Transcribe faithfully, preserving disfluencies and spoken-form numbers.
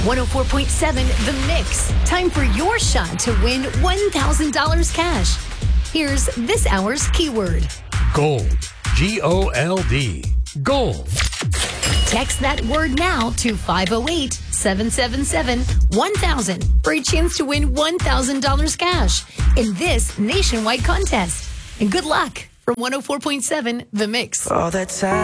one oh four point seven The Mix. Time for your shot to win one thousand dollars cash. Here's this hour's keyword. Gold. G O L D. Gold. Text that word now to five oh eight, seven seven seven, one thousand for a chance to win one thousand dollars cash in this nationwide contest. And good luck from one oh four point seven The Mix. All that time.